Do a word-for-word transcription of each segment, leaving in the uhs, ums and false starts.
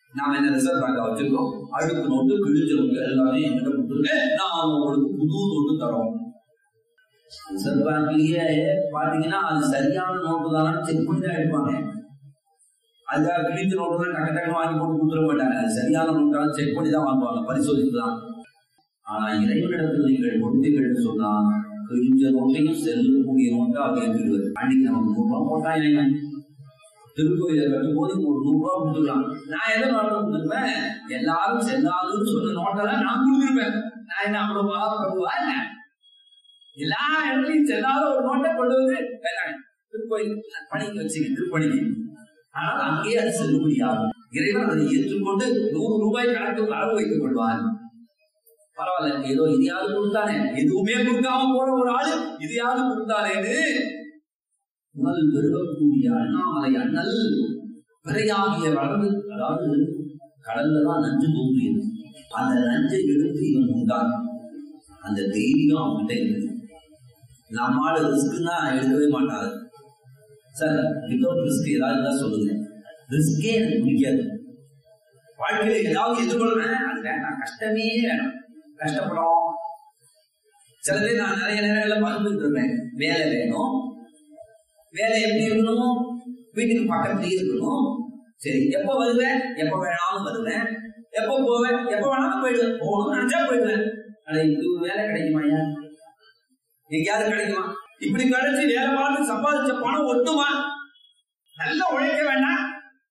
நாம என்ன ரிசர்வ் பேங்கா வச்சிருக்கோம், அழுக்கு நோட்டு கிழிஞ்ச நோட்டு எல்லாமே என்கிட்ட கொடுத்துருங்க, நான் உங்களுக்கு புது நோட்டு தரோம். ரிசர்வ் பேங்க்லயே பாத்தீங்கன்னா அது சரியான நோட்டு தானு செக் பண்ணி தான் எடுப்பாங்க. அதுக்காக கிழிஞ்ச நோட்டு டக்கு டக்குன்னு வாங்கி போட்டு கொடுத்துட மாட்டாங்க. அது சரியான நோட்டாலும் செக் பண்ணி தான் வாங்குவாங்க, பரிசோதித்துதான். ஆனா இறைவனிடத்தில் நீங்கள் கொடுத்தீர்கள் சொன்னா கிழிஞ்ச நோட்டையும் செல்லக்கூடிய நோட்டா கேட்கிறது. அன்னைக்கு நமக்கு நூறு ரூபாய் போட்டாங்க, திருக்கோயிலை கட்டும் போது ஒரு நூறு ரூபாய் கொடுத்துக்கலாம். நான் எதை நோட்டை கொடுத்துருப்பேன், எல்லாரும் செல்லாதுன்னு சொன்ன நோட்டெல்லாம் நான் கொடுத்துருப்பேன். நான் என்ன அவ்வளவு பாவப்படுவா என்ன? எல்லா இடத்துலையும் செல்லாத ஒரு நோட்டை கொண்டு வந்து திருக்கோயில் பணிக்கு வச்சுங்க, திருப்பணிக்கு. ஆனால் அங்கேயே அது செல்லுபடியாகும். இறைவன் அதை ஏற்றுக்கொண்டு நூறு ரூபாய் கணக்கு வரவு வைத்துக் கொள்வார். பரவாயில்ல, ஏதோ இதையாவது கொடுத்தானே, எதுவுமே கொடுக்காம போற ஒரு ஆளு இதையாவது கொடுத்தானேன்னு உணல் பெருகக்கூடிய அண்ணாமலை அண்ணல் பிறையாகிய வளர்ந்து, அதாவது கடல்ல தான் நஞ்சு தோன்றியது. அந்த நஞ்சை எடுத்து இவன் உண்டான். அந்த தெய்வீகம் அவன்கிட்ட இருந்தது. நம்மால ரிஸ்க்குன்னா எடுக்கவே மாட்டாரு. சார் வித்தவுட் ரிஸ்க் ஏதாவது தான் சொல்லுங்க. ரிஸ்கே எனக்கு பிடிக்காது. வாழ்க்கையில ஏதாவது எதிர்கொள்றேன், அது வேண்டாம், கஷ்டமே வேணும், கஷ்டப்படும். சில பேர் நான் நிறைய நேரங்கள்ல பார்த்துட்டு இருக்கேன், வேலை வேணும், வேலை எப்படி இருக்கணும், வீட்டுக்கு பக்கத்துலயே இருக்கணும். சரி, எப்ப வருவேன், எப்ப வேணாலும் வருவேன், எப்ப போவேன், எப்ப வேணாலும் போயிடுவேன், போகணும்னு நினைச்சா போயிடுவேன். ஆனா இது வேலை கிடைக்குமாயா? எங்கேயாவது கிடைக்குமா? இப்படி கிடைச்சி வேலை பார்த்து சம்பாதிச்ச பணம் ஒட்டுமா? நல்ல உழைக்க வேண்டாம்,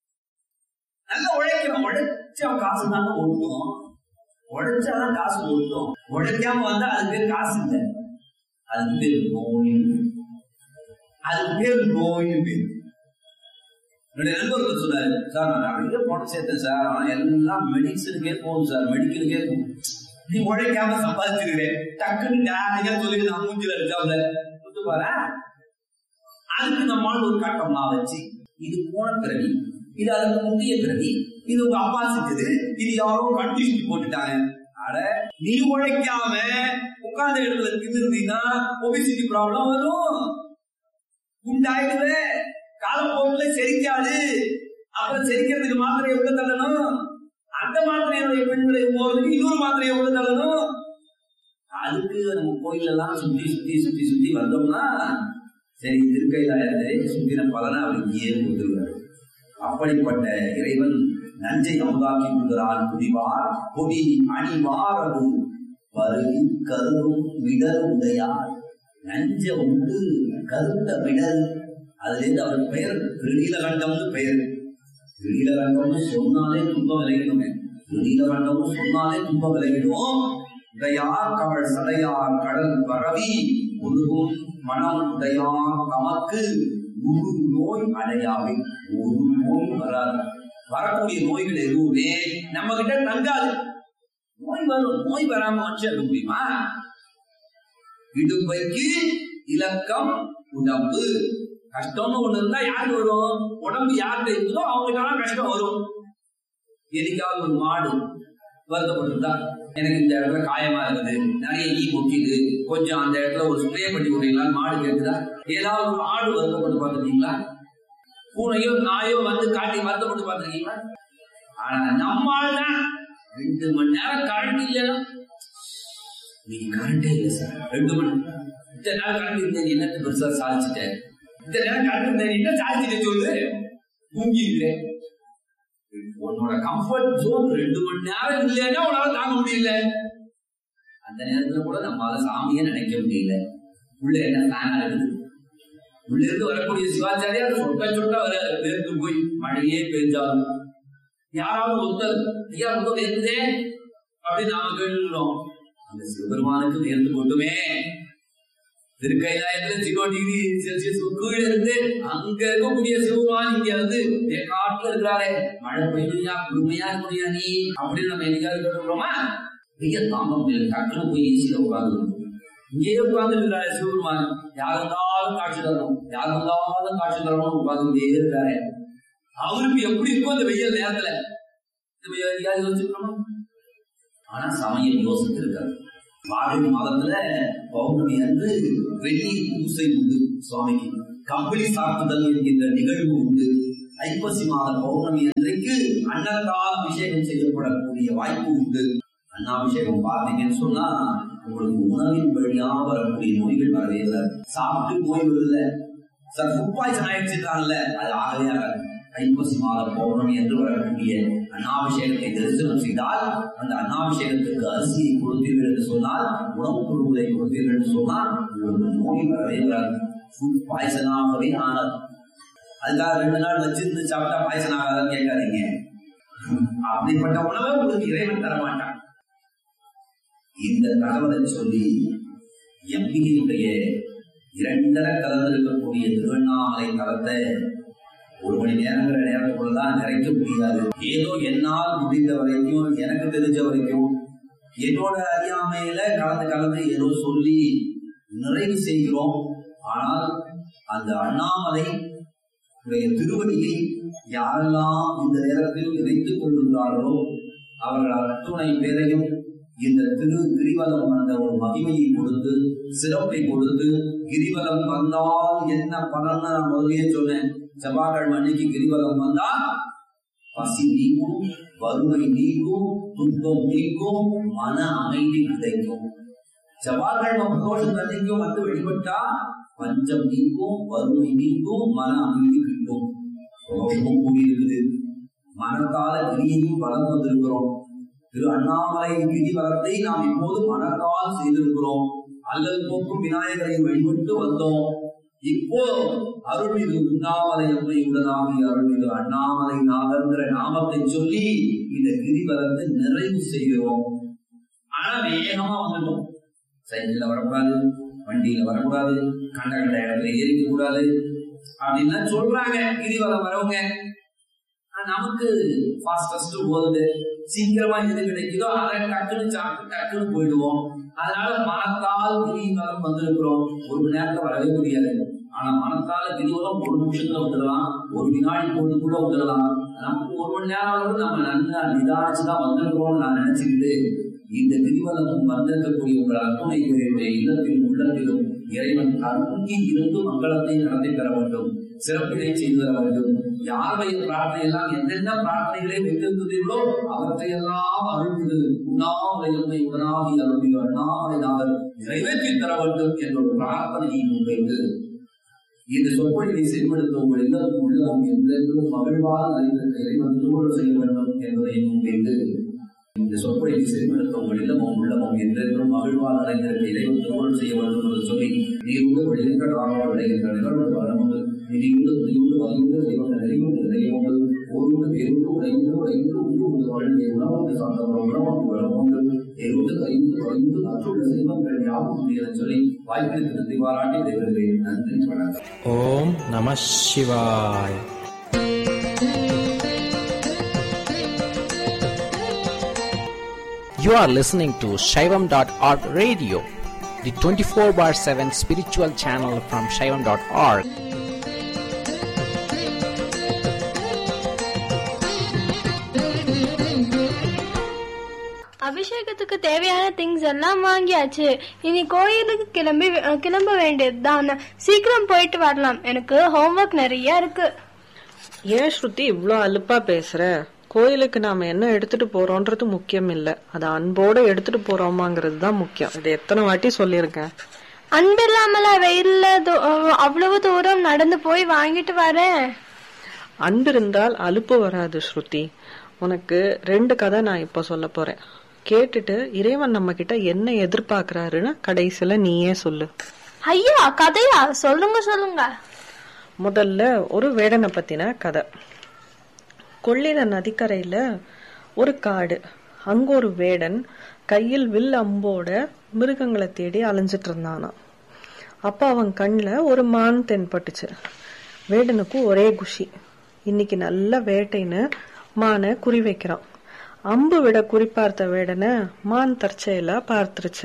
நல்ல உழைக்கணும். உழைச்ச காசு தானே ஒட்டும், உழைச்சாதான் காசு ஒட்டும். உழைக்காம வந்தா அது பேர் காசு இல்லை, அது பேர் நோய், அது பேர் நோய் பேர். என்னுடைய நண்பர்கள் சொன்னாரு, சார் நான் நிறைய பணம் சேர்த்தேன் சார், ஆனா எல்லாம் மெடிசனுக்கே போகும் சார், மெடிக்கலுக்கே போகும். நீ உழைக்காம சம்பாதிச்சிருக்கிறேன், டக்குன்னு நிறைய சொல்லி நான் மூஞ்சில அடிச்சாப்ல கொடுத்து பாரு. அதுக்கு நம்மால் ஒரு கட்டம்லாம் வச்சு, இது போன பிறவி, இது அதுக்கு முந்தைய பிறவி, இது உங்க அப்பா செஞ்சது, இது யாரோ கண்டிஷன் போட்டுட்டாங்க. அட நீ உழைக்காம உட்கார்ந்த இடத்துல தின்னுருந்தீங்கன்னா ஒபிசிட்டி ப்ராப்ளம் வரும், குண்டாயிடுவே, காலப்போக்குல செரிக்காது. அப்புறம் செரிக்கிறதுக்கு மாத்திரையை உள்ள தள்ளணும், அந்த மாத்திரையுடைய பெண்களை போறதுக்கு இன்னொரு மாத்திரையை உள்ள தள்ளணும். அதுக்கு நம்ம கோயில் எல்லாம் சுத்தி சுத்தி சுத்தி சுத்தி வந்தோம்னா சரி, திருக்கையிலாயத்தை சுத்தின பலனை அவர் இங்கேயே கொடுத்துருவாரு. அப்படிப்பட்ட இறைவன் நஞ்சை அமுதாக்கி கொடுக்கிறான். குடிவார் கொடி அணிவார் அது பருகி கருவும் விடல் உடையார். நஞ்ச உண்டு கருத்த விடல், அதுல இருந்து அவருக்கு பெயர் திருநீலகண்டம்னு பெயர். திருநீலகண்டம்னு சொன்னாலே துன்பம் விலகிடுமே, திருநீலகண்டம்னு சொன்னாலே துன்பம் விலகிடும். உடையார் கவள் சடையார் கடல் பரவி ஒழுகும் மனம் உடையார் தமக்கு ஒரு நோய் அடையாவை. ஒரு நோய் வராது. வரக்கூடிய நோய்கள் எதுவுமே நம்ம கிட்ட தங்காது. நோய் வரும், நோய் வராம மனுஷன் முடியுமா? இடுப்பைக்கு இலக்கம் உடம்பு. கஷ்டம்னு ஒண்ணு இருந்தா யாருக்கு வரும்? உடம்பு யாருக்கு இருக்குதோ அவங்களுக்கெல்லாம் கஷ்டம் வரும். எதுக்காவது ஒரு மாடு வருத்தப்பட்டிருந்தா, எனக்கு இந்த இடத்துல காயமா இருக்குது, நிறைய ஈ முக்கிது, கொஞ்சம் அந்த இடத்துல ஒரு ஸ்ப்ரே பண்ணி விடுறீங்களான்னு மாடு கேட்குதா? ஏதாவது ஒரு ஆடு வருத்தப்பட்டு பார்த்துருக்கீங்களா? பூனையோ நாயோ வந்து காட்டி வருத்தப்பட்டு பார்த்துருக்கீங்களா? ஆனா நம்மால் தான் ரெண்டு மணி நேரம் கரண்ட் இல்லைன்னா, நீங்க கரண்டே இல்லை சார், ரெண்டு மணி இத்தனை நேரம் கரண்ட் இருந்த என்னத்தை பெருசா சாதிச்சுட்டேன், இத்தனை நேரம் கரண்ட் இருந்த என்ன சாதிச்சுட்டு சொல்லு, தூங்கிடுறேன். உன்னோட கம்ஃபர்ட் ஜோன் ரெண்டு மணி நேரம் இல்லைன்னா உன்னால தாங்க முடியல. அந்த நேரத்துல கூட நம்மளால சாமியை நினைக்க முடியல. உள்ள என்ன ஃபேனா இருக்குது, உள்ள இருந்து வரக்கூடிய சிவாச்சாரியார் சொட்ட சொட்ட வர பேருக்கு போய் மழையே பெஞ்சாலும் யாராவது ஒருத்தர் ஐயா ரொம்ப வேர்க்குதே அப்படின்னு நாம கேட்டுக்கிறோம். அந்த சிவபெருமானுக்கு வேர்ந்து கொண்டுமே திருக்கைலாயத்துல ஜீரோ டிகிரி செல்சியஸ் கீழே இருந்து அங்க இருக்கக்கூடிய சிவபெருமான் இங்க வந்து காட்டுல இருக்கிறாரே, மழை பெய்யா குடுமையா இருக்கக்கூடிய நீ அப்படின்னு நம்ம என்னைக்காவது கேட்டுக்கிறோமா? வெய்ய தாங்க முடியல, டக்குனு போய் ஈஸியில உட்காந்து இங்கேயே உட்கார்ந்து இருக்கிறாரு சிவபெருமான். யார் இருந்தாலும் காட்சி தரணும், யார் இருந்தாலும் காட்சி தரணும்னு உட்கார்ந்துட்டே இருக்காரு. அவருக்கு எப்படி இருக்கும் அந்த வெயில் நேரத்துல? யோசிச்சுக்கணும். ஆனா சமயம் யோசித்து இருக்காரு. மார்கழி மாதத்துல பௌர்ணமி அன்று வெள்ளி பூசை உண்டு சுவாமிக்கு. கம்பளி சாத்துதல் என்கின்ற நிகழ்வு உண்டு. ஐப்பசி மாத பௌர்ணமி அன்றைக்கு அன்னத்தால் அபிஷேகம் செய்யப்படக்கூடிய வாய்ப்பு உண்டு. அன்னாபிஷேகம் பார்த்தீங்கன்னு சொன்னா உங்களுக்கு உணவின் வழியாக வரக்கூடிய நோய்கள் வரவே இல்லை. சாப்பிட்டு நோய் வருது சார், ஃபுட் பாய்சன் ஆயிடுச்சுட்டாங்கல்ல, அது ஆகவே ஆகாது. ஐப்பசி மாத பௌர்ணமி என்று வரக்கூடிய அன்னாபிஷேகத்தை தரிசனம் செய்தால் அந்த அன்னாபிஷேகத்துக்கு அரிசியை கொடுத்தீர்கள் என்று சொன்னால், உணவுப் பொருட்களை கொடுத்தீர்கள் என்று சொன்னால் உங்களுக்கு நோய் வரவே வராது. ஃபுட் பாய்சனாகவே ஆகாது. அதுக்காக ரெண்டு நாள் வச்சிருந்து சாப்பிட்டா பாய்சன் ஆகாதான்னு கேட்காதீங்க. அப்படிப்பட்ட உணவை உங்களுக்கு இறைவன் தரமாட்டான். இந்த தகவலை சொல்லி எம்பிகையுடைய இரண்டரை கலந்திருக்கக்கூடிய திருவண்ணாமலை தலத்தை ஒரு மணி நேரங்கிற நேரத்துக்குள்ளதான் நிறைக்க முடியாது. ஏதோ என்னால் முடிந்த வரைக்கும், எனக்கு தெரிஞ்ச வரைக்கும், என்னோட அறியாமையில கலந்து கலந்து ஏதோ சொல்லி நிறைவு செய்கிறோம். ஆனால் அந்த அண்ணாமலை திருவடியை யாரெல்லாம் இந்த நேரத்தில் நினைத்துக் கொள்கின்றார்களோ அவர்கள் அத்துணை பேரையும் இந்த திரு கிரிவலம் வந்த ஒரு மகிமையை கொடுத்து, சிறப்பை கொடுத்து, கிரிவலம் வந்தால் என்ன பலன் நான் முதலே சொன்னேன். செவ்வாய்க்கிழமை அன்னைக்கு கிரிவலம் வந்தா பசி நீக்கும், வறுமை நீக்கும், துன்பம் நீக்கும், மன அமைதி கிடைக்கும். செவ்வாய்க்கிழமை பிரதோஷம் அன்னைக்கும் வந்து வெளிப்பட்டா பஞ்சம் நீக்கும், வறுமை நீக்கும், மன அமைதி கிட்டும். பிரதோஷமும் கூடியிருக்குது. மனத்தால கிரியையும் வளர்ந்து வந்திருக்கிறோம். திரு அண்ணாமலை கிரிவலத்தை நாம் இப்போது மனத்தால் செய்திருக்கிறோம். அல்லல் போக்கும் விநாயகரை வழிபட்டு வந்தோம். இப்போ அருள்மிகு உண்ணாமலை அம்மையுடனாகிய அருள்மிகு அண்ணாமலை நாகங்கிற நாமத்தை சொல்லி இந்த கிரிவலத்தை நிறைவு செய்கிறோம். ஆனா வேகமா வந்துட்டோம். சைக்கிள்ல வரக்கூடாது, வண்டியில வரக்கூடாது, கண்ட கண்ட இடத்துல ஏறிக்க கூடாது அப்படின்னு சொல்றாங்க கிரிவலம் வரவங்க. நமக்கு ஃபாஸ்டஸ்ட் போகுது, சீக்கிரமா எது கிடைக்குதோ அதை டக்குன்னு சாப்பிட்டு டக்குன்னு போயிடுவோம். அதனால மனத்தால் கிரிவலம் வந்திருக்கிறோம். ஒரு மணி நேரத்துல வரவே முடியாது. ஆனா மனத்தால கிரிவலம் ஒரு நிமிஷத்துல வந்துடலாம், ஒரு வினாடி பொழுதுக்குள்ள வந்துடலாம். நமக்கு ஒரு மணி நேரம் நம்ம நல்லா நிதானிச்சுதான் வந்திருக்கிறோம் நான் நினைச்சுக்கிட்டு இந்த கிரிவலம் வந்திருக்கக்கூடிய உங்கள் அத்துணை பேருடைய இல்லத்திலும் உள்ளத்திலும் இறைவன் அருங்கி இருந்து மங்களத்தை நடத்தி தர வேண்டும், சிறப்பினை செய்து தர வேண்டும். யாருடைய பிரார்த்தனை எல்லாம் என்னென்ன பிரார்த்தனைகளை வைத்திருக்கிறீர்களோ அவற்றையெல்லாம் அருள்மிகு உண்ணாமலை அம்மை உடனாகி அருள்மிகு அண்ணாமலை நாதர் நிறைவேற்றி தர வேண்டும் என்ற ஒரு பிரார்த்தனையை முன்வைத்து இந்த சொற்பொழிவை செயல்படுத்த உங்கள் இல்லம் உள்ளம் என்றென்றும் மகிழ்வாக அறிந்திருக்க இறைவன் திருமணம் செய்ய வேண்டும் என்பதை முன்வைத்து இந்த சொற்பொழிவை செயல்படுத்த உங்கள் இல்லமும் உள்ளமும் என்றென்றும் மகிழ்வாக அடைந்திருக்க இறைவன் திருமணம் செய்ய வேண்டும் என்று சொல்லி நீருண்டு விளைகின்ற காரணம் விளைகின்ற நிகழ்வு வரமுண்டு இனியுண்டு துணியுண்டு வகையுண்டு இறைவன் நெறியுண்டு இறையுண்டு ஒருண்டு பேருந்து உடையுண்டு உடையுண்டு உண்டு உண்டு வாழ்ந்த உணவுண்டு சார்ந்த உணவுண்டு வளமுண்டு எருண்டு கையுண்டு வகையுண்டு மற்றுள்ள செல்வங்கள் யாவும் என சொல்லி வாய்ப்பிற்கு நன்றி பாராட்டி விடைபெறுகிறேன். நன்றி, வணக்கம். ஓம் நம சிவாய. You are listening to Shaivam dot org radio, the twenty-four bar seven spiritual channel from Shaivam dot org. அபிஷேகத்துக்கு தேவையான திங்ஸ் எல்லாம் வாங்கியாச்சு. இனி கோயிலுக்கு கிளம்பி கிளம்ப வேண்டியது தான். சீக்கிரம் போயிட்டு வரலாம், எனக்கு ஹோம்ஒர்க் நிறைய இருக்கு. ஏன் ஸ்ருதி இவ்ளோ அலுப்பா பேசுற? கோயிலுக்கு நாம என்ன எடுத்துட்டு போறோம்ன்றது முக்கியம் இல்ல, அது அன்போட எடுத்துட்டு போறோமாங்கிறது தான் முக்கியம். இது எத்தனை வாட்டி சொல்லிருக்கேன். அன்பு இல்லாமல வெயில்ல அவ்வளவு தூரம் நடந்து போய் வாங்கிட்டு வரேன். அன்பு இருந்தால் அலுப்பு வராது ஸ்ருதி. உனக்கு ரெண்டு கதை நான் இப்ப சொல்ல போறேன். கேட்டுட்டு இறைவன் நம்ம கிட்ட என்ன எதிர்பார்க்கிறாருன்னு கடைசியில நீயே சொல்லு. ஐயா, கதையா? சொல்லுங்க சொல்லுங்க. முதல்ல ஒரு வேடனை பத்தின கதை. கொள்ளிட நதிக்கரையில ஒரு காடு. அங்க ஒரு வேடன் கையில் வில் அம்போட மிருகங்களை தேடி அலைஞ்சிட்டு இருந்தானா. அப்ப அவன் கண்ணுல ஒரு மான் தென்பட்டுச்சு. வேடனுக்கு ஒரே குஷி. இன்னைக்கு நல்ல வேட்டைன்னு மானை குறி வைக்கிறான். அம்பு விட குறிப்பார்த்த வேடனை மான் தற்செயலா பார்த்துருச்சு.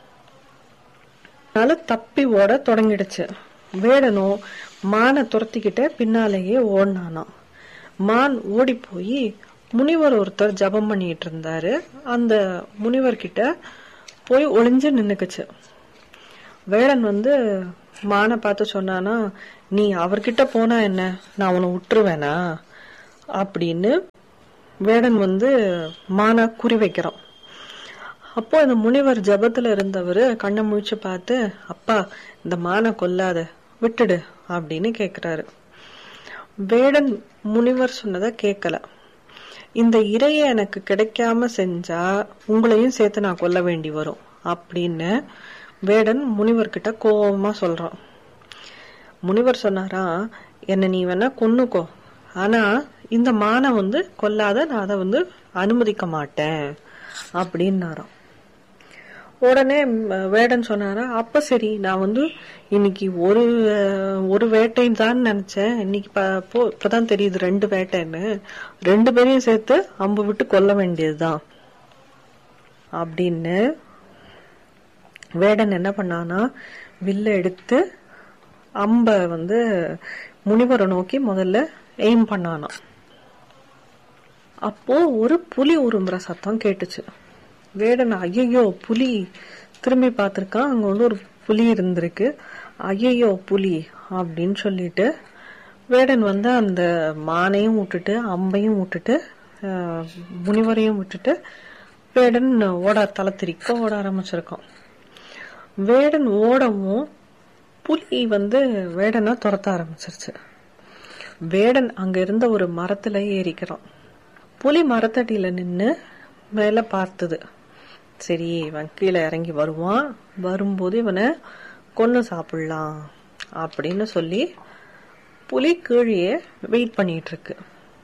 அதனால தப்பி ஓட தொடங்கிடுச்சு. வேடனும் மானை துரத்திக்கிட்ட பின்னாலேயே ஓடினானாம். மான் ஓடி போய் முனிவர் ஒருத்தர் ஜபம் பண்ணிட்டு இருந்தாரு. அந்த முனிவர் கிட்ட போய் ஒளிஞ்சு நின்னுக்குச்சு. வேடன் வந்து மானை பார்த்து சொன்னானா, நீ அவர்கிட்ட போனா என்ன, நான் அவனை விட்டுருவேனா அப்படின்னு வேடன் வந்து மானை குறி வைக்கிறான். அப்போ இந்த முனிவர் ஜபத்துல இருந்தவரு கண்ணை முழிச்சு பார்த்து, அப்பா இந்த மானை கொல்லாத, விட்டுடு அப்படின்னு கேக்குறாரு. வேடன் முனிவர் சொன்னதை கேட்கல. இந்த இறைய எனக்கு கிடைக்காம செஞ்சா உங்களையும் சேர்த்து நான் கொல்ல வேண்டி வரும் அப்படின்னு வேடன் முனிவர்கிட்ட கோபமா சொல்றான். முனிவர் சொன்னாரா, என்ன நீ வேணா கொன்னுக்கோ, ஆனா இந்த மானை வந்து கொல்லாத, நான் அதை வந்து அனுமதிக்க மாட்டேன் அப்படின்னாராம். உடனே வேடன் சொன்னாரா, அப்ப சரி, நான் வந்து இன்னைக்கு ஒரு ஒரு வேட்டைன்னு தான் நினைச்சேன், இன்னைக்கு இப்பதான் தெரியுது ரெண்டு வேட்டைன்னு, ரெண்டு பேரையும் சேர்த்து அம்பு விட்டு கொல்ல வேண்டியதுதான் அப்படின்னு வேடன் என்ன பண்ணானா, வில்ல எடுத்து அம்ப வந்து முனிவரை நோக்கி முதல்ல எய்ம் பண்ணானா. அப்போ ஒரு புலி உரும்புற சத்தம் கேட்டுச்சு. வேடன் ஐயோ புலி, திரும்பி பார்த்திருக்கான், அங்க வந்து ஒரு புலி இருந்திருக்கு. ஐயோ புலி அப்படின்னு சொல்லிட்டு வேடன் வந்து அந்த மானையும் விட்டுட்டு அம்பையும் விட்டுட்டு முனிவரையும் விட்டுட்டு வேடன் ஓட தலை திரிக்க ஓட ஆரம்பிச்சிருக்கான். வேடன் ஓடவும் புலி வந்து வேடனை துரத்த ஆரம்பிச்சிருச்சு. வேடன் அங்க இருந்த ஒரு மரத்துல ஏறிக்கிறான். புலி மரத்தடியில நின்னு மேல பார்த்தது. சரி, இவன் கீழே இறங்கி வருவான், வரும்போது இவனை கொன்னு சாப்பிடலாம் அப்படின்னு சொல்லி புலி கீழே வெயிட் பண்ணிட்டு இருக்கு.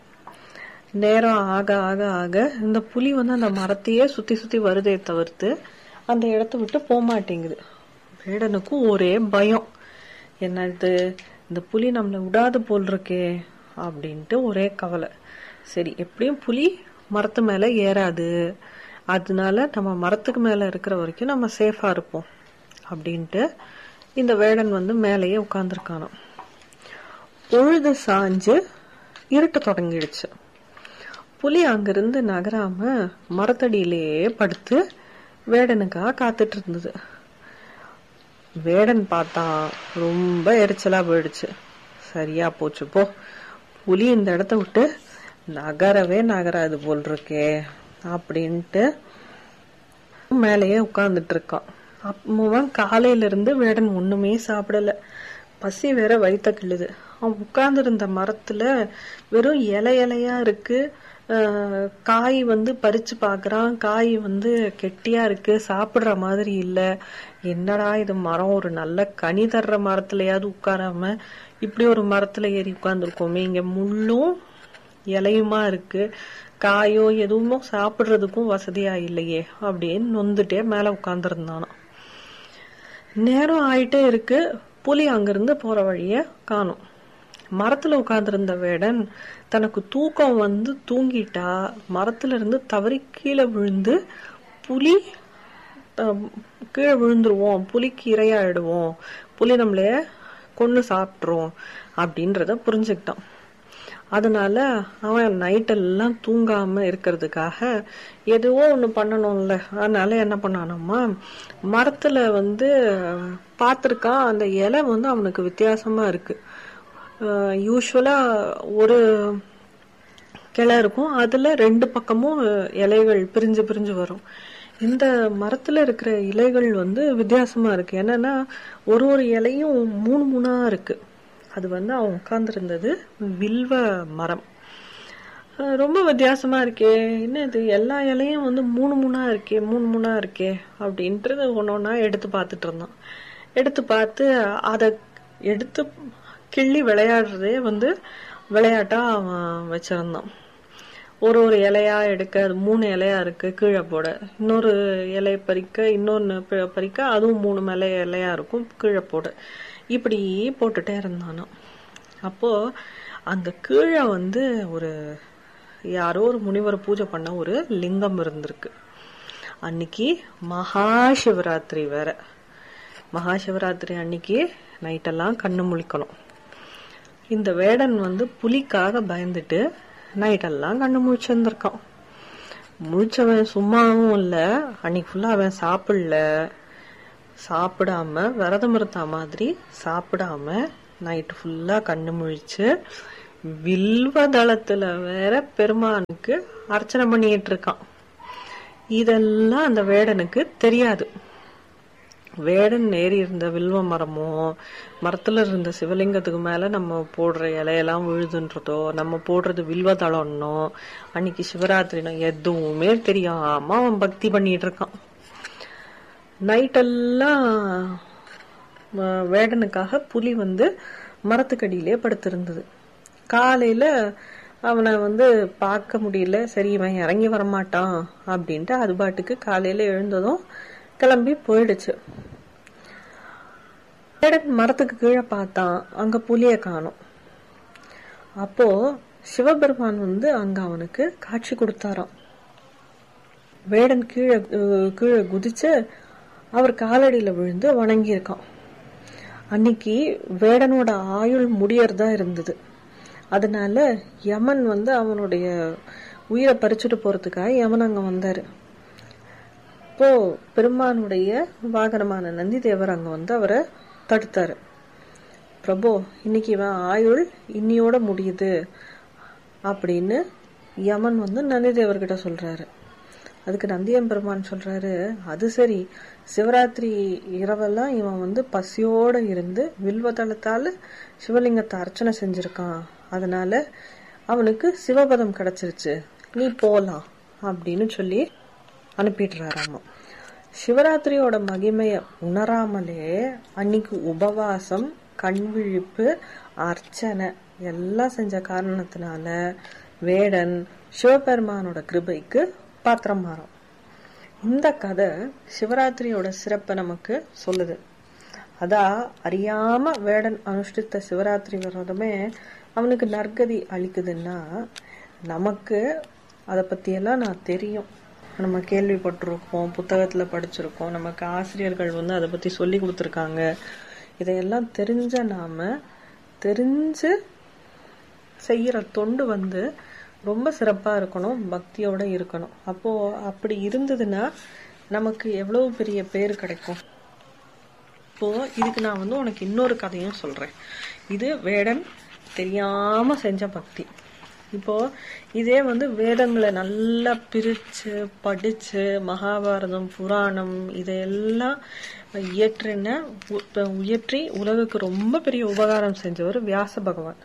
நேரம் ஆக ஆக ஆக இந்த புலி வந்து அந்த மரத்தையே சுத்தி சுத்தி வருதே தவிர்த்து அந்த இடத்த விட்டு போக மாட்டேங்குது. வேடனுக்கும் ஒரே பயம், என்னது இந்த புலி நம்மள விடாது போல் இருக்கே அப்படின்ட்டு ஒரே கவலை. சரி, எப்படியும் புலி மரத்து மேல ஏறாது, அதனால நம்ம மரத்துக்கு மேல இருக்கிற வரைக்கும் நம்ம சேஃபா இருப்போம் அப்படின்ட்டு இந்த வேடன் வந்து மேலேயே உட்கார்ந்துருக்கானோ. பொழுது சாஞ்சு இருட்ட தொடங்கிடுச்சு. புலி அங்கிருந்து நகராம மரத்தடியிலேயே படுத்து வேடனுக்காக காத்துட்டு இருந்தது. வேடன் பார்த்தா ரொம்ப எரிச்சலா போயிடுச்சு. சரியா போச்சு போ, புலி இந்த இடத்த விட்டு நகரவே நகராது போல் இருக்கே அப்படின்ட்டு மேலேயே உட்கார்ந்துட்டு இருக்கான். அப்பவும் காலையில இருந்து வேடன் ஒண்ணுமே சாப்பிடல, பசி வேற வயித்த கிள்ளுது. அவன் உட்கார்ந்து இருந்த மரத்துல வெறும் இலை இலையா இருக்கு. ஆஹ் காய் வந்து பறிச்சு பாக்குறான், காய் வந்து கெட்டியா இருக்கு, சாப்பிடுற மாதிரி இல்ல. என்னடா இது மரம், ஒரு நல்ல கனி தர்ற மரத்துலயாவது உட்காராம இப்படி ஒரு மரத்துல ஏறி உட்கார்ந்துருக்கோமே, இங்க முள்ளும் இலையுமா இருக்கு, காயோ எதுவுமோ சாப்பிடுறதுக்கும் வசதியா இல்லையே அப்படின்னு நொந்துட்டே மேல உட்கார்ந்துருந்தானோ. நேரம் ஆயிட்டே இருக்கு, புலி அங்கிருந்து போற வழிய காணும். மரத்துல உட்கார்ந்திருந்த வேடன் தனக்கு தூக்கம் வந்து தூங்கிட்டா மரத்துல இருந்து தவறி கீழே விழுந்து புலி கீழே விழுந்துருவோம், புலிக்கு இரையாயிடுவோம், புலி நம்மளைய கொன்னு சாப்பிட்டுரும் அப்படின்றத புரிஞ்சுக்கிட்டான். அதனால அவன் நைட்டெல்லாம் தூங்காம இருக்கிறதுக்காக எதுவோ ஒண்ணு பண்ணணும்ல, அதனால என்ன பண்ணானம்மா, மரத்துல வந்து பாத்திருக்கான், அந்த இலை வந்து அவனுக்கு வித்தியாசமா இருக்கு. யூஸ்வலா ஒரு கிளை இருக்கும், அதுல ரெண்டு பக்கமும் இலைகள் பிரிஞ்சு பிரிஞ்சு வரும். இந்த மரத்துல இருக்கிற இலைகள் வந்து வித்தியாசமா இருக்கு. என்னன்னா ஒரு ஒரு இலையும் மூணு மூணா இருக்கு. அது வந்து அவன் உட்கார்ந்து இருந்தது வில்வ மரம். ரொம்ப வித்தியாசமா இருக்கே, என்ன இது எல்லா இலையும் வந்து மூணு மூணா இருக்கே மூணு மூணா இருக்கே அப்படின்றது ஒன்னொன்னா எடுத்து பார்த்துட்டு இருந்தான். எடுத்து பார்த்து அதை எடுத்து கிள்ளி விளையாடுறதே வந்து விளையாட்டா அவன் வச்சிருந்தான். ஒரு ஒரு இலையா எடுக்க, அது மூணு இலையா இருக்கு கீழே போட, இன்னொரு இலைய பறிக்க, இன்னொன்னு பறிக்க, அதுவும் மூணு மேல இலையா இருக்கும் கீழே போட, இப்படி போட்டுட்டே இருந்தானோ. அப்போ அங்க கீழே வந்து ஒரு யாரோ ஒரு முனிவர் பூஜை பண்ண ஒரு லிங்கம் இருந்திருக்கு. அன்னைக்கு மகா சிவராத்திரி வேற. மகா சிவராத்திரி அன்னைக்கு நைட்டெல்லாம் கண்ணு முழிக்கணும். இந்த வேடன் வந்து புலிக்காக பயந்துட்டு நைட்டெல்லாம் கண்ணு முழிச்சிருந்திருக்கான். முழிச்சவன் சும்மாவும் இல்ல, அன்னைக்கு ஃபுல்லா அவன் சாப்பிடல, சாப்பிடாம விரதம் இருந்த மாதிரி சாப்பிடாம நைட்டு ஃபுல்லா கண்ணு முழிச்சு வில்வதளத்துல வேற பெருமானுக்கு அர்ச்சனை பண்ணிட்டு இருக்கான். இதெல்லாம் அந்த வேடனுக்கு தெரியாது. வேடன் ஏறி இருந்த வில்வ மரமோ மரத்துல இருந்த சிவலிங்கத்துக்கு மேல நம்ம போடுற இலையெல்லாம் விழுதுன்றதோ நம்ம போடுறது வில்வதளம்னோ அன்னைக்கு சிவராத்திரினோ எதுவுமே தெரியாம அவன் பக்தி பண்ணிட்டு இருக்கான். நைட்டெல்லாம் வேடனுக்காக புலி வந்து மரத்துக்கடியிலே படுத்திருந்தது. காலையில அவனை வந்து பார்க்க முடியல. சரி இவன் இறங்கி வரமாட்டான் அப்படின்ட்டு அது பாட்டுக்கு காலையில எழுந்ததும் கிளம்பி போயிடுச்சு. வேடன் மரத்துக்கு கீழே பார்த்தான், அங்க புலிய காணோம். அப்போ சிவபெருமான் வந்து அங்க அவனுக்கு காட்சி கொடுத்தாராம். வேடன் கீழே கீழே குதிச்சு அவர் காலடியில விழுந்து வணங்கி இருக்கான். அன்னைக்கு வேடனோட ஆயுள் முடியறதா இருந்தது. அதனால யமன் வந்து அவனுடைய உயிரை பறிச்சுட்டு போறதுக்காக யமன் அங்க வந்தாரு. இப்போ பெருமானுடைய வாகனமான நந்தி தேவர் அங்க வந்து அவரை தடுத்தாரு. பிரபு, இன்னைக்கு இவன் ஆயுள் இன்னியோட முடியுது அப்படின்னு யமன் வந்து நந்தி தேவர்கிட்ட சொல்றாரு. அதுக்கு நந்தியம் பெருமான் சொல்றாரு, அது சரி, சிவராத்திரி இரவெல்லாம் இவன் வந்து பசியோட இருந்து வில்வதளத்தால சிவலிங்கத்தை அர்ச்சனை செஞ்சிருக்கான், அதனால அவனுக்கு சிவபதம் கிடைச்சிருச்சு, நீ போலாம் அப்படின்னு சொல்லி அனுப்பிடுறாராமா. சிவராத்திரியோட மகிமைய உணராமலே அன்னைக்கு உபவாசம், கண் விழிப்பு, அர்ச்சனை எல்லாம் செஞ்ச காரணத்தினால வேடன் சிவபெருமானோட கிருபைக்கு பாத்திரம் மாறும். இந்த கதை சிவராத்திரியோட சிறப்பை நமக்கு சொல்லுது. அதா அறியாம வேடன் அனுஷ்டித்த சிவராத்திரி விரதமே அவனுக்கு நற்கதி அளிக்குதுன்னா நமக்கு அதை பத்தியெல்லாம் நான் தெரியும், நம்ம கேள்விப்பட்டிருக்கோம், புத்தகத்துல படிச்சிருக்கோம், நமக்கு ஆசிரியர்கள் வந்து அதை பத்தி சொல்லி கொடுத்துருக்காங்க. இதையெல்லாம் தெரிஞ்ச நாம தெரிஞ்சு செய்யற தொண்டு வந்து ரொம்ப சிறப்பா இருக்கணும், பக்தியோட இருக்கணும். அப்போ அப்படி இருந்ததுன்னா நமக்கு எவ்வளவு பெரிய பேர் கிடைக்கும். இப்போ இதுக்கு நான் வந்து உனக்கு இன்னொரு கதையும் சொல்றேன். இது வேடன் தெரியாம செஞ்ச பக்தி. இப்போ இதே வந்து வேதங்களை நல்லா பிரிச்சு படிச்சு மகாபாரதம், புராணம் இதையெல்லாம் இயற்றின உயற்றி உலகுக்கு ரொம்ப பெரிய உபகாரம் செஞ்சவர் வியாச பகவான்.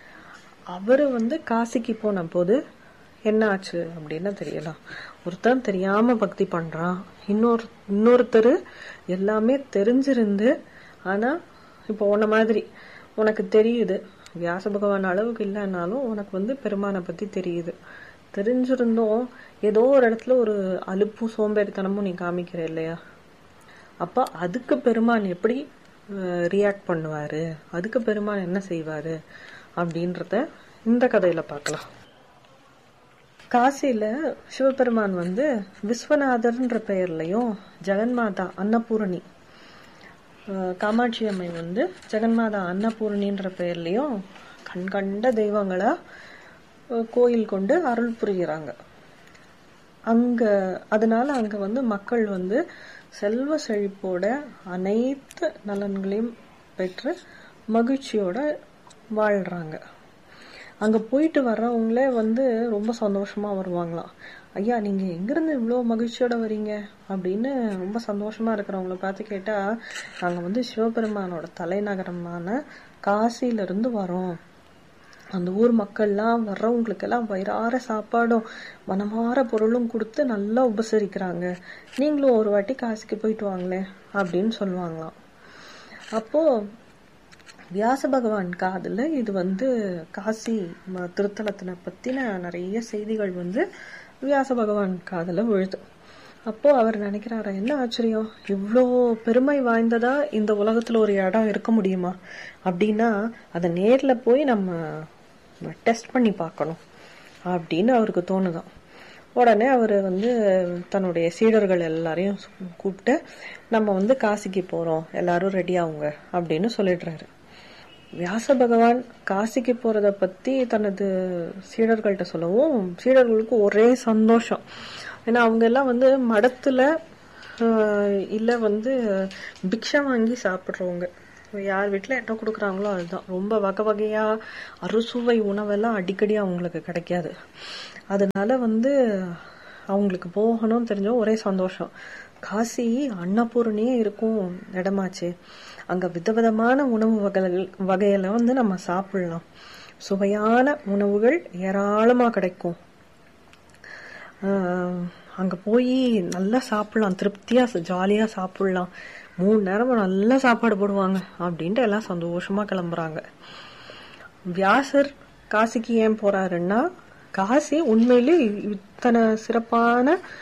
அவரு வந்து காசிக்கு போன போது என்ன ஆச்சு அப்படின்னு தெரியலாம். ஒருத்தன் தெரியாம பக்தி பண்றான், இன்னொரு இன்னொருத்தர் எல்லாமே தெரிஞ்சிருந்து, ஆனா இப்போ உன்ன மாதிரி உனக்கு தெரியுது, வியாச பகவான் அளவுக்கு இல்லைன்னாலும் உனக்கு வந்து பெருமானை பத்தி தெரியுது. தெரிஞ்சிருந்தோம் ஏதோ ஒரு இடத்துல ஒரு அலுப்பும் சோம்பேறித்தனமும் நீ காமிக்கிற இல்லையா, அப்ப அதுக்கு பெருமான் எப்படி ரியாக்ட் பண்ணுவாரு, அதுக்கு பெருமான் என்ன செய்வாரு அப்படின்றத இந்த கதையில பார்க்கலாம். காசியில சிவபெருமான் வந்து விஸ்வநாதர்ன்ற பெயர்லயும் ஜெகன்மாதா அன்னபூரணி, காமாட்சி அம்மை வந்து ஜெகன்மாதா அன்னபூரணின்ற பெயர்லயும் கண்கண்ட தெய்வங்களா கோயில் கொண்டு அருள் புரிகிறாங்க. அங்க அதனால அங்க வந்து மக்கள் வந்து செல்வ செழிப்போட அனைத்து நலன்களையும் பெற்று மகிழ்ச்சியோட வாழ்றாங்க. அங்க போயிட்டு வர்றவங்களே வந்து ரொம்ப சந்தோஷமா வருவாங்களாம். ஐயா, நீங்க எங்கிருந்து இவ்வளவு மகிழ்ச்சியோட வரீங்க அப்படின்னு ரொம்ப சந்தோஷமா இருக்கிறவங்கள பார்த்து கேட்டா, நாங்க வந்து சிவபெருமானோட தலைநகரமான காசில இருந்து வரோம், அந்த ஊர் மக்கள்லாம் வர்றவங்களுக்கு எல்லாம் வயிறார சாப்பாடும் மனமாற பொருளும் கொடுத்து நல்லா உபசரிக்கிறாங்க, நீங்களும் ஒரு வாட்டி காசிக்கு போயிட்டு வாங்களேன் அப்படின்னு சொல்லுவாங்களாம். அப்போ வியாச பகவான் காதுல இது வந்து காசி திருத்தலத்தின பத்தின நிறைய செய்திகள் வந்து வியாச பகவான் காதுல விழுது. அப்போ அவர் நினைக்கிறாரா, என்ன ஆச்சரியம், இவ்வளோ பெருமை வாய்ந்ததா இந்த உலகத்துல ஒரு இடம் இருக்க முடியுமா அப்படின்னா அதை நேர்ல போய் நம்ம டெஸ்ட் பண்ணி பார்க்கணும் அப்படின்னு அவருக்கு தோணுதான். உடனே அவர் வந்து தன்னுடைய சீடர்கள் எல்லாரையும் கூப்பிட்டு, நம்ம வந்து காசிக்கு போறோம், எல்லாரும் ரெடி ஆகுங்க அப்படின்னு சொல்லிடுறாரு. வியாச பகவான் காசிக்கு போறத பத்தி தனது சீடர்கள்ட்ட சொல்லவும் சீடர்களுக்கு ஒரே சந்தோஷம். ஏன்னா அவங்க எல்லாம் வந்து மடத்துல இல்லை வந்து பிக்ஷை வாங்கி சாப்பிட்றவங்க, யார் வீட்டில் என்ன கொடுக்குறாங்களோ அதுதான். ரொம்ப வகை வகையாக அறுசுவை உணவெல்லாம் அடிக்கடி அவங்களுக்கு கிடைக்காது. அதனால வந்து அவங்களுக்கு போகணும்னு தெரிஞ்ச ஒரே சந்தோஷம். காசி அன்னபூரணியே இருக்கும் இடமாச்சு, அங்கே விதவிதமான உணவு வகைகள் வகையில வந்து நம்ம சாப்பிடலாம், சுவையான உணவுகள் ஏராளமாக கிடைக்கும், அங்கே போய் நல்லா சாப்பிடலாம், திருப்தியாக ஜாலியாக சாப்பிடலாம், மூணு நேரமும் நல்லா சாப்பாடு போடுவாங்க அப்படின்ட்டு எல்லாம் சந்தோஷமா கிளம்புறாங்க. வியாசர் காசிக்கு ஏன் போறாருன்னா, காசி உண்மையிலே இத்தனை சிறப்பான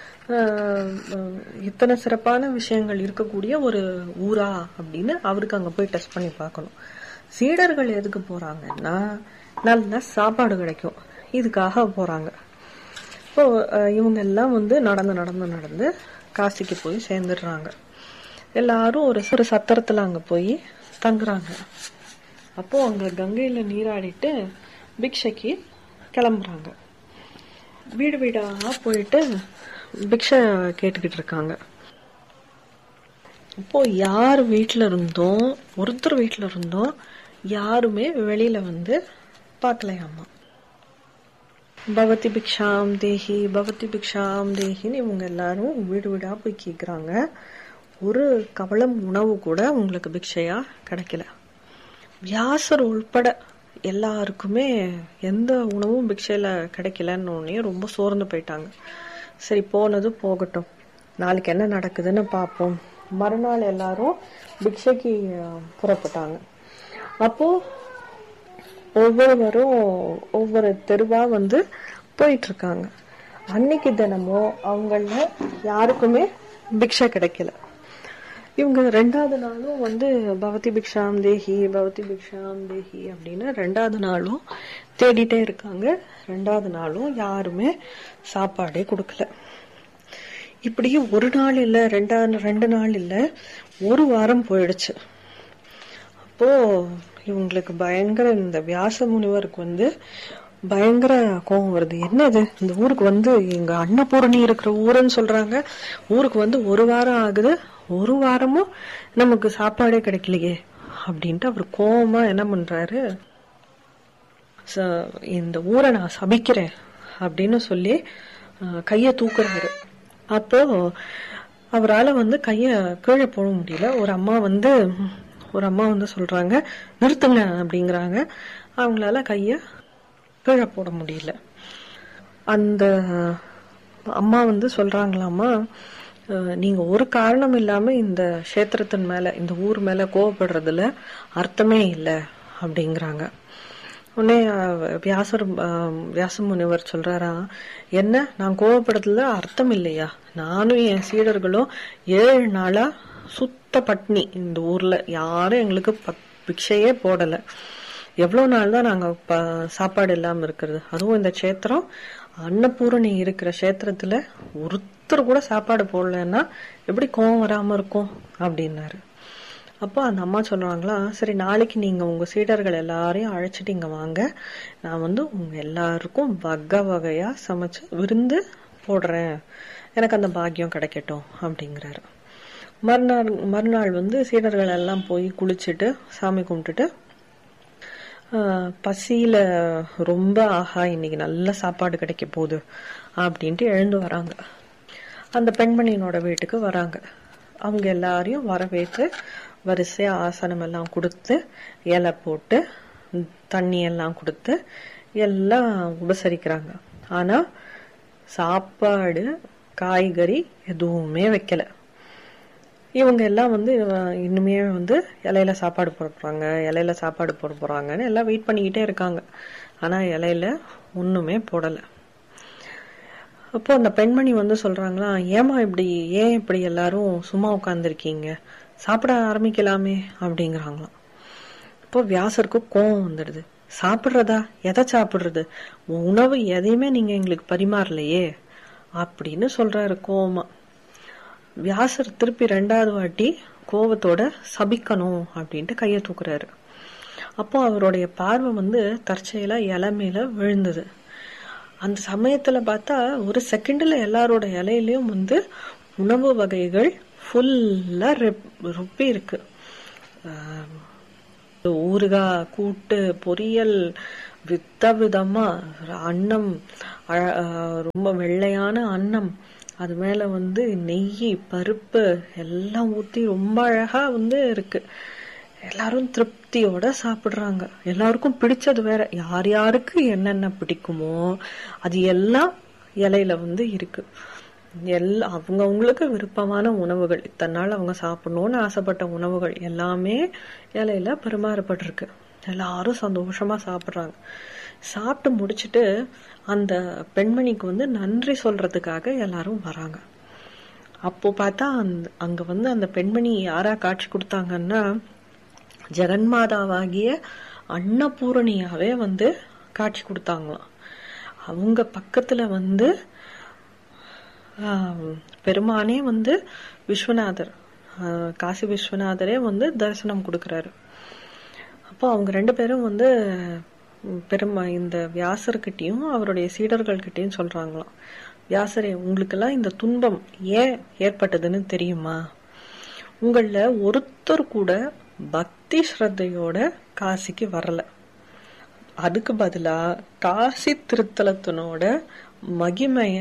இத்தனை சிறப்பான விஷயங்கள் இருக்கக்கூடிய ஒரு ஊரா அப்படின்னு அவருக்கு அங்க போய் டெஸ்ட் பண்ணி பார்க்கணும். சீடர்கள் எதுக்கு போறாங்கன்னா, நல்ல சாப்பாடு கிடைக்கும் இதுக்காக போறாங்க. இப்போ இவங்க எல்லாம் வந்து நடந்து நடந்து நடந்து காசிக்கு போய் சேர்ந்துடுறாங்க. எல்லாரும் ஒரு ஒரு சத்திரத்துல அங்க போய் தங்குறாங்க. அப்போ அங்க கங்கையில நீராடிட்டு பிக்ஷைக்கு கிளம்புறாங்க. வீடு வீடா போயிட்டு பிக்ஷை கேட்டுக்கிட்டு இருக்காங்க. இப்போ யார் வீட்டுல இருந்தோம், ஒருத்தர் வீட்டுல இருந்தோம், யாருமே வெளியில வந்து பார்க்கலையாமா. பவதி பிக்ஷாம் தேஹி பவதி பிக்ஷாம் தேஹின்னு இவங்க எல்லாரும் வீடு வீடா போய் கேக்குறாங்க. ஒரு கவளம் உணவு கூட உங்களுக்கு பிக்ஷையா கிடைக்கல. வியாசர் உள்பட எல்லாருக்குமே எந்த உணவும் பிக்ஷையில கிடைக்கலன்னு உடனே ரொம்ப சோர்ந்து போயிட்டாங்க. சரி, போனது போகட்டும், நாளைக்கு என்ன நடக்குதுன்னு பார்ப்போம். மறுநாள் எல்லாரும் பிக்ஷைக்கு புறப்பட்டாங்க. அப்போ ஒவ்வொருவரும் ஒவ்வொரு தெருவா வந்து போயிட்டு இருக்காங்க. அன்னைக்கு தினமும் அவங்கள யாருக்குமே பிக்ஷை கிடைக்கல. இவங்க ரெண்டாவது நாளும் வந்து பவதி பிக்ஷாம் தேஹி பவதி பிக்ஷாம் தேஹி அப்படின்னு ரெண்டாவது நாளும் தேடிட்டே இருக்காங்க. ரெண்டாவது நாளும் யாருமே சாப்பாடே கொடுக்கல. இப்படி ஒரு நாள் இல்ல, ரெண்டா ரெண்டு நாள் இல்ல, ஒரு வாரம் போயிடுச்சு. அப்போ இவங்களுக்கு பயங்கர, இந்த வியாச முனிவருக்கு வந்து பயங்கர கோபம் வருது. என்னது, இந்த ஊருக்கு வந்து எங்க அன்னபூரணி இருக்கிற ஊருன்னு சொல்றாங்க, ஊருக்கு வந்து ஒரு வாரம் ஆகுது, ஒரு வாரமும் நமக்கு சாப்பாடே கிடைக்கலையே அப்படின்ட்டு அவர் கோபமா என்ன பண்றாரு, இந்த ஊரை நான் சபிக்கிறேன் அப்படின்னு சொல்லி கைய தூக்குறாரு. அப்போ அவரால வந்து கைய கீழே போட முடியல. ஒரு அம்மா வந்து ஒரு அம்மா வந்து சொல்றாங்க நிறுத்துங்க அப்படிங்கிறாங்க. அவங்களால கைய கீழே போட முடியல. அந்த அம்மா வந்து சொல்றாங்களாமா, நீங்க ஒரு காரணம் இல்லாம இந்த கஷேத்திரத்தின் மேல, இந்த ஊர் மேல கோவப்படுறதுல அர்த்தமே இல்லை அப்படிங்கிறாங்க. உடனே வியாசர் வியாச முனிவர் சொல்றாரா, என்ன நான் கோவப்படுறதுல அர்த்தம் இல்லையா, நானும் என் சீடர்களும் ஏழு நாளா சுத்த பட்னி, இந்த ஊர்ல யாரும் எங்களுக்கு பிக்ஷையே போடல, எவ்வளவு நாள் தான் நாங்க சாப்பாடு இல்லாம இருக்கிறது, அதுவும் இந்த கஷேத்திரம் அன்னபூரணி இருக்கிற கஷேத்திரத்துல ஒருத்தர் கூட சாப்பாடு போடலன்னா எப்படி கோவம் வராம இருக்கும் அப்படின்னாரு. அப்போ அந்த அம்மா சொல்றாங்களா, சரி நாளைக்கு நீங்க உங்க சீடர்கள் எல்லாரையும் அழைச்சிட்டு இங்க வாங்க, நான் வந்து உங்க எல்லாருக்கும் வகை வகையா சமைச்சு விருந்து போடுறேன், எனக்கு அந்த பாக்கியம் கிடைக்கட்டும் அப்படிங்கிறாரு. மறுநாள் மறுநாள் வந்து சீடர்கள் எல்லாம் போய் குளிச்சுட்டு சாமி கும்பிட்டுட்டு ஆஹ் பசியில ரொம்ப ஆஹா இன்னைக்கு நல்ல சாப்பாடு கிடைக்க போகுது அப்படின்ட்டு எழுந்து வராங்க. அந்த பெண்மணியினோட வீட்டுக்கு வராங்க. அவங்க எல்லாரையும் வரவேற்று வரிசையா ஆசனம் எல்லாம் கொடுத்து இலை போட்டு தண்ணி எல்லாம் கொடுத்து எல்லாம் உபசரிக்கிறாங்க. ஆனா சாப்பாடு காய்கறி எதுவுமே வைக்கல. இவங்க எல்லாம் வந்து இன்னுமே வந்து இலையில சாப்பாடு போட போறாங்க, இலையில சாப்பாடு போட போறாங்கன்னு எல்லாம் வெயிட் பண்ணிக்கிட்டே இருக்காங்க. ஆனா இலையில ஒண்ணுமே போடல. அப்போ அந்த பெண்மணி வந்து சொல்றாங்களா, ஏமா இப்படி, ஏன் இப்படி எல்லாரும் சும்மா உட்கார்ந்துருக்கீங்க, சாப்பிட ஆரம்பிக்கலாமே அப்படிங்கிறாங்களாம். இப்போ வியாசருக்கு கோவம் வந்துடுது. சாப்பிடுறதா, எதை சாப்பிடுறது, உணவு எதையுமே நீங்க எங்களுக்கு பரிமாறலையே அப்படின்னு சொல்றாரு கோவமா. வியாசர் திருப்பி ரெண்டாவது வாட்டி கோவத்தோட சபிக்கணும் அப்படின்ட்டு கைய தூக்குறாரு. அப்போ அவருடைய பார்வை வந்து தற்செயலா இலை மேல விழுந்தது. அந்த சமயத்துல பார்த்தா ஒரு செகண்ட்ல எல்லாரோட இலையிலயும் வந்து உணவு வகைகள் ஃபுல்லா ருப்பி இருக்கு. ஊறுகாய், கூட்டு, பொரியல், வித்த விதமா அன்னம், ரொம்ப வெள்ளையான அன்னம், அது மேல வந்து நெய், பருப்பு எல்லாம் ஊத்தி ரொம்ப அழகா வந்து இருக்கு. எல்லாரும் திருப்தியோட சாப்பிடுறாங்க. எல்லாருக்கும் பிடிச்சது வேற. யார் யாருக்கு என்னென்ன பிடிக்குமோ அது எல்லாம் இலையில வந்து இருக்கு. எல்லா அவங்க அவங்களுக்கு விருப்பமான உணவுகள், இத்தனை நாள் அவங்க சாப்பிடணும்னு ஆசைப்பட்ட உணவுகள் எல்லாமே இலையில பரிமாறப்பட்டிருக்கு. எல்லாரும் சந்தோஷமா சாப்பிடுறாங்க. சாப்பிட்டு முடிச்சுட்டு அந்த பெண்மணிக்கு வந்து நன்றி சொல்றதுக்காக எல்லாரும் வராங்க. அப்போ பார்த்தா அங்க வந்து அந்த பெண்மணி யாரா காட்சி கொடுத்தாங்கன்னா, ஜெகன்மாதாவாகிய அன்னபூரணியாவே வந்து காட்சி கொடுத்தாங்களாம். அவங்க பக்கத்துல வந்து பெருமானே வந்து விஸ்வநாதர், காசி விஸ்வநாதரே வந்து தரிசனம் கொடுக்கறாரு. அப்போ அவங்க ரெண்டு பேரும் வந்து பெருமா இந்த வியாசர்கிட்டையும் அவருடைய சீடர்கள் கிட்டையும் சொல்றாங்களாம், வியாசரே, உங்களுக்கெல்லாம் இந்த துன்பம் ஏன் ஏற்பட்டதுன்னு தெரியுமா? உங்கள ஒருத்தர் கூட பக்தி ஸ்ரத்தையோட காசிக்கு வரல. அதுக்கு பதிலா காசி திருத்தலத்தினோட மகிமைய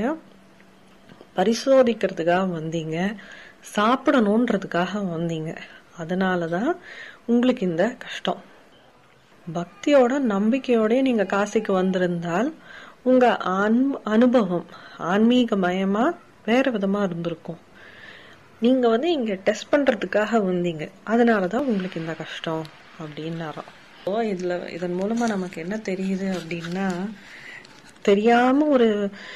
பரிசோதிக்கிறதுக்காக வந்தீங்க, சாப்பிடணும்ன்றதுக்காக வந்தீங்க. அதனாலதான் உங்களுக்கு இந்த கஷ்டம். பக்தியோட நம்பிக்கையோட நீங்க காசிக்கு வந்திருந்தால் உங்க அனுபவம் ஆன்மீக மயமா வேற விதமா இருந்திருக்கும். நீங்க வந்து இங்க டெஸ்ட் பண்றதுக்காக வந்தீங்க, அதனாலதான் உங்களுக்கு இந்த கஷ்டம் அப்படின்னாராம். இதுல இதன் மூலமா நமக்கு என்ன தெரியுது அப்படின்னா, தெரியாம ஒரு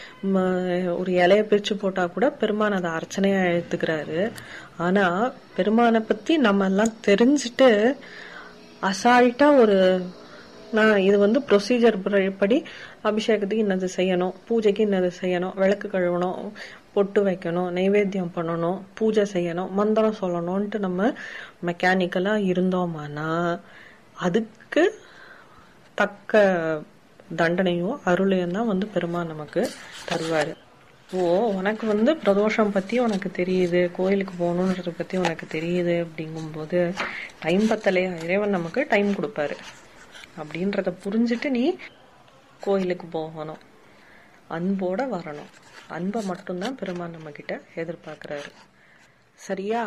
ஒரு இலைய பிரிச்சு போட்டா கூட பெருமான் அதை அர்ச்சனையா எடுத்துக்கிறாரு. ஆனா பெருமானை பத்தி நம்ம எல்லாம் தெரிஞ்சுட்டு அசால்ட்டா ஒரு நான் இது வந்து ப்ரொசீஜர் படி அபிஷேகத்துக்கு இன்னது செய்யணும், பூஜைக்கு இன்னது செய்யணும், விளக்கு கழுவணும், பொட்டு வைக்கணும், நைவேத்தியம் பண்ணணும், பூஜை செய்யணும், மந்திரம் சொல்லணும்ட்டு நம்ம மெக்கானிக்கலா இருந்தோமானா அதுக்கு தக்க தண்டனையும் அருளையும் தான் வந்து பெருமான் நமக்கு தருவாரு. ஓ, உனக்கு வந்து பிரதோஷம் பத்தி உனக்கு தெரியுது, கோயிலுக்கு போகணுன்றத பத்தி உனக்கு தெரியுது அப்படிங்கும் போது டைம் பத்தலையா, இறைவன் நமக்கு டைம் கொடுப்பாரு அப்படின்றத புரிஞ்சுட்டு நீ கோயிலுக்கு போகணும், அன்போட வரணும். அன்பை மட்டும்தான் பெருமான் நம்ம கிட்ட எதிர்பார்க்கிறாரு. சரியா?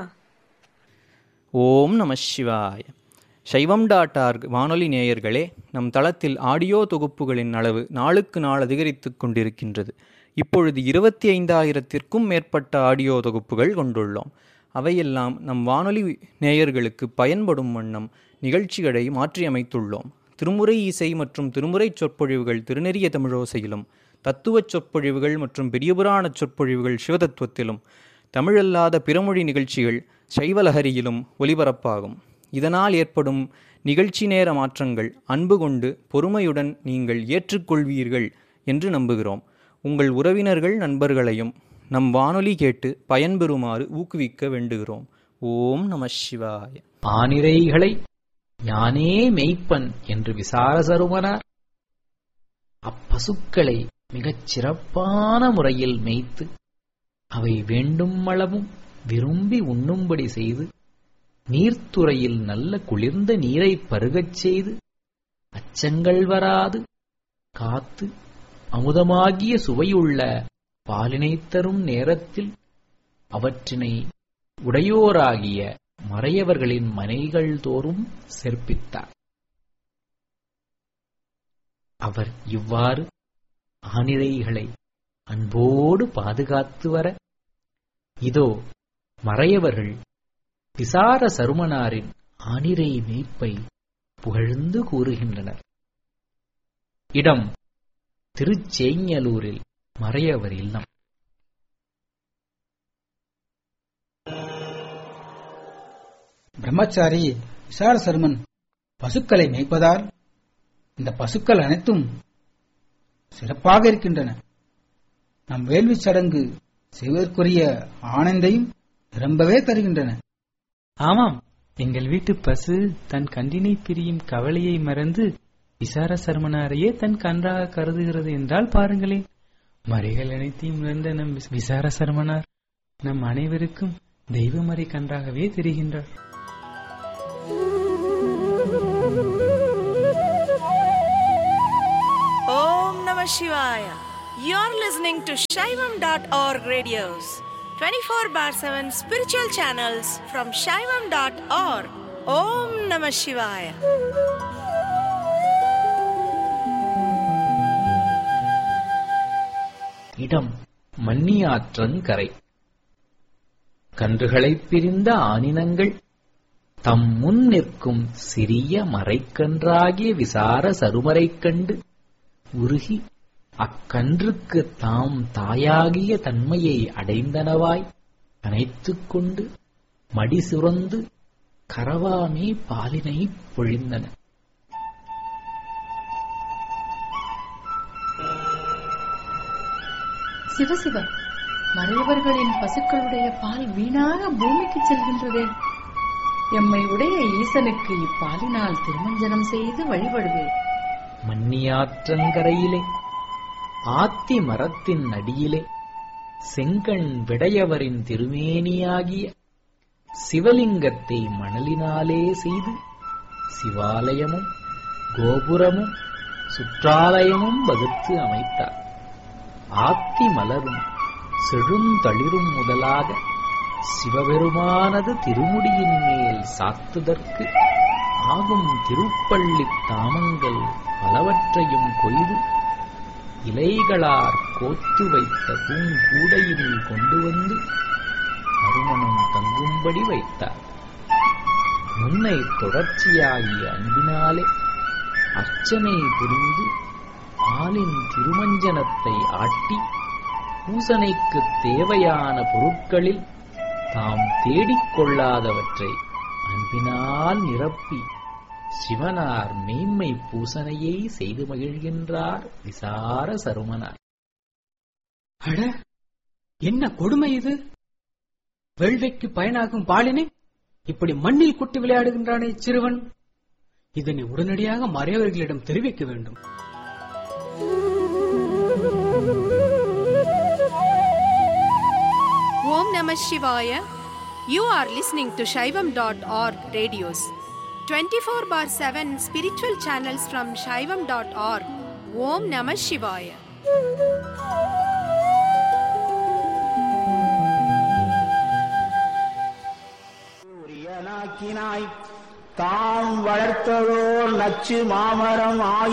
ஓம் நம சிவாய. சைவம் டாட் ஆர்க் வானொலி நேயர்களே, நம் தளத்தில் ஆடியோ தொகுப்புகளின் அளவு நாளுக்கு நாள் அதிகரித்து கொண்டிருக்கின்றது. இப்பொழுது இருபத்தி ஐந்தாயிரத்திற்கும் மேற்பட்ட ஆடியோ தொகுப்புகள் கொண்டுள்ளோம். அவையெல்லாம் நம் வானொலி நேயர்களுக்கு பயன்படும் வண்ணம் நிகழ்ச்சிகளை மாற்றியமைத்துள்ளோம். திருமுறை இசை மற்றும் திருமுறை சொற்பொழிவுகள் திருநெறிய தமிழோசையிலும், தத்துவச் சொற்பொழிவுகள் மற்றும் பெரியபுராண சொற்பொழிவுகள் சிவதத்துவத்திலும், தமிழல்லாத பிறமொழி நிகழ்ச்சிகள் சைவலஹரியிலும் ஒலிபரப்பாகும். இதனால் ஏற்படும் நிகழ்ச்சி நேர மாற்றங்கள் அன்பு கொண்டு பொறுமையுடன் நீங்கள் ஏற்றுக்கொள்வீர்கள் என்று நம்புகிறோம். உங்கள் உறவினர்கள் நண்பர்களையும் நம் வானொலி கேட்டு பயன்பெறுமாறு ஊக்குவிக்க வேண்டுகிறோம். ஓம் நம சிவாய. ஆனிரைகளை ஞானே மெய்ப்பன் என்று விசாரசருமனார் அப்பசுக்களை மிகச் சிறப்பான முறையில் மேய்த்து அவை வேண்டும் அளவும் விரும்பி உண்ணும்படி செய்து நீர்த்துறையில் நல்ல குளிர்ந்த நீரை பருகச் செய்து அச்சங்கள் வராது காத்து அமுதமாகிய சுவையுள்ள பாலினை தரும் நேரத்தில் அவற்றினை உடையோராகிய மறையவர்களின் மனைகள் தோறும் சேர்ப்பித்தார். அவர் இவ்வாறு ஆனிரைகளை அன்போடு பாதுகாத்து வர இதோ மறையவர்கள் விசார சருமனாரின் ஆனிரை மேய்ப்பை புகழ்ந்து கூறுகின்றனர். இடம் திருச்சேஞ்சலூரில் மறையவர் இல்லம். பிரம்மச்சாரி விசார சருமன் பசுக்களை மேய்ப்பதால் இந்த பசுக்கள் அனைத்தும் சிறப்பாக இருக்கின்றன. நம் வேள்வி சடங்கு செய்வதற்குரிய ஆனந்தையும் நிரம்பவே தருகின்றன. ஆமாம், எங்கள் வீட்டு பசு தன் கன்றினை பிரியும் கவலையை மறந்து விசார சர்மனாரையே தன் கன்றாக கருதுகிறது என்றால் பாருங்களேன். மறைகள் அனைத்தையும் உணர்ந்த நம் விசார சர்மனார் நம் அனைவருக்கும் தெய்வமறை கன்றாகவே தெரிகின்றார். Om Namah Shivaya. You're listening to Shaivam dot org radios, twenty-four bar seven spiritual channels from Shaivam dot org. Om Namah Shivaya. இடம் மன்னியாற்றங்கரை. கன்றுகளைப் பிரிந்த ஆனினங்கள் தம் முன் நிற்கும் சிறிய மறைக்கன்றாகிய விசார சருமரைக் கண்டு உருகி அக்கன்றுக்கு தாம் தாயாகிய தன்மையை அடைந்தனவாய் அணைத்துக் கொண்டு மடி சுரந்து கரவாமே பாலினை பொழிந்தன. சிவசிவ, மறையவர்களின் பசுக்களுடைய பால் வீணாக பூமிக்கு செல்கின்றதே. எம்மை உடைய ஈசனுக்கு இப்பாலினால் திருமஞ்சனம் செய்து வழிபடுவேன். மன்னியாற்றங்கரையிலே ஆத்தி மரத்தின் அடியிலே செங்கண் விடையவரின் திருமேனியாகிய சிவலிங்கத்தை மணலினாலே செய்து சிவாலயமும் கோபுரமும் சுற்றாலயமும் வகுத்து அமைத்தார். ஆத்தி மலரும் செழுந்தளிரும் முதலாக சிவபெருமானது திருமுடியின் மேல் சாத்துதற்கு ஆகும் திருப்பள்ளி தாமங்கள் பலவற்றையும் கொய்து இலைகளார் கோத்து வைத்த பூங்கூடையில் கொண்டு வந்து மறுமணம் தங்கும்படி வைத்தார். முன்னை தொடர்ச்சியாகிய அன்பினாலே அர்ச்சனை புரிந்து ஆலின் திருமஞ்சனத்தை ஆட்டி பூசனைக்கு தேவையான பொருட்களில் தாம் தேடிக்கொள்ளாதவற்றை அன்பினால் நிரப்பி சிவனார் மேன்மை பூசனையை செய்து மகிழ்கின்றார் விசார சருமனார். அட, என்ன கொடுமை இது! வேள்விக்கு பயனாகும் பாலினை இப்படி மண்ணில் கொட்டி விளையாடுகின்றானே சிறுவன். இதனை உடனடியாக மறையவர்களிடம் தெரிவிக்க வேண்டும். Om Namah Shivaya. You are listening to Shaivam dot org radios, twenty-four bar seven spiritual channels from Shaivam dot org. Om Namah Shivaya. தாம் வளர்த்ததோர் நச்சு மாமரம் ஆய்